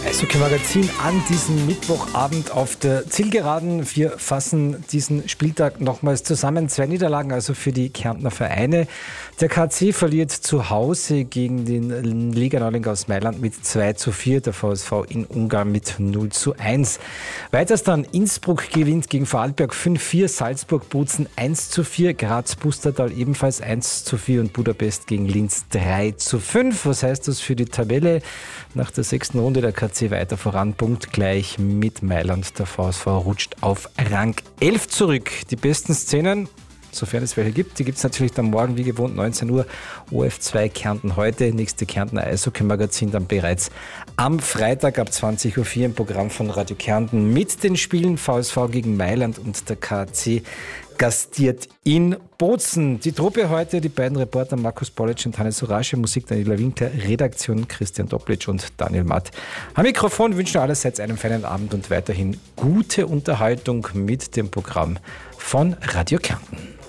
Eishockey-Magazin an diesem Mittwochabend auf der Zielgeraden. Wir fassen diesen Spieltag nochmals zusammen. 2 Niederlagen also für die Kärntner Vereine. Der KC verliert zu Hause gegen den Liga-Neuling aus Mailand mit 2:4. Der VSV in Ungarn mit 0:1. Weiters dann Innsbruck gewinnt gegen Vorarlberg 5:4. Salzburg-Bozen 1:4. Graz-Pustertal ebenfalls 1:4. Und Budapest gegen Linz 3:5. Was heißt das für die Tabelle? Nach der 6. Runde der KC weiter voran, punktgleich mit Mailand. Der VSV rutscht auf Rang 11 zurück. Die besten Szenen, sofern es welche gibt, die gibt es natürlich dann morgen wie gewohnt 19 Uhr. OF2 Kärnten heute, nächste Kärntner Eishockey-Magazin dann bereits am Freitag ab 20:04 Uhr im Programm von Radio Kärnten mit den Spielen VSV gegen Mailand und der KC gastiert in Bozen. Die Truppe heute, die beiden Reporter Markus Polic und Hannes Urasche, Musik Daniela Winkler, Redaktion Christian Doplitsch und Daniel Matt. Am Mikrofon wünschen allerseits einen feinen Abend und weiterhin gute Unterhaltung mit dem Programm von Radio Kärnten.